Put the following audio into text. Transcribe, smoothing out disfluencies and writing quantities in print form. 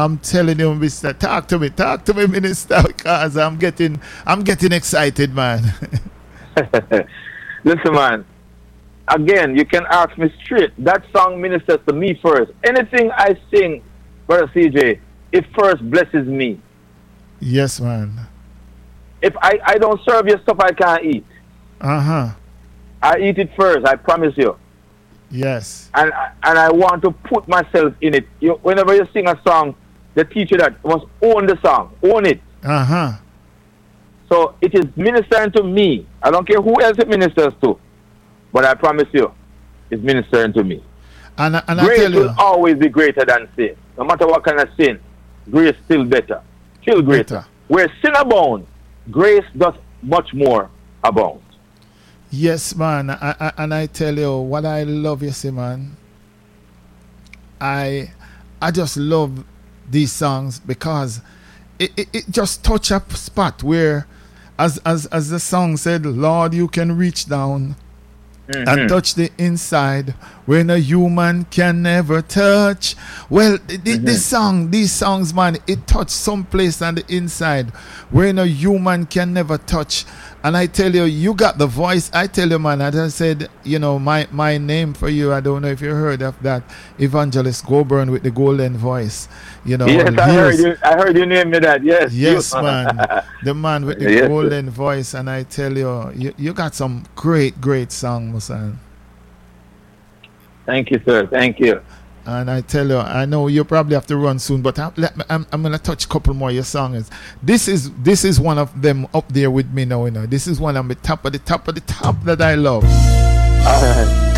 I'm telling you, Mister, talk to me, Minister, because I'm getting excited, man. Listen, man. Again, you can ask me straight. That song ministers to me first. Anything I sing, Brother CJ, it first blesses me. Yes, man. If I don't serve you stuff I can't eat. I eat it first, I promise you. Yes. And I want to put myself in it. Whenever you sing a song, they teach you that you must own the song. Own it. So it is ministering to me. I don't care who else it ministers to. But I promise you, it's ministering to me. And grace I tell you, will always be greater than sin. No matter what kind of sin, grace still better. Still greater. Where sin abounds, grace does much more abound. Yes, man. And I tell you, what I love, you see, man, I just love these songs because it just touch a spot where, as the song said, Lord, you can reach down and touch the inside where no human can never touch. Well, these songs, man, it touch some place on the inside where no human can never touch. And I tell you, you got the voice. I tell you, man, as I said, you know, my name for you, I don't know if you heard of that, Evangelist Goburn with the golden voice. You know, yes, I heard you name me that, yes. Yes, man. The man with the golden voice. And I tell you, you got some great songs, man. Thank you, sir. Thank you. And I tell you, I know you probably have to run soon, but I'm going to touch a couple more of your songs. This is one of them up there with me now, you know. This is one of the top that I love. All right.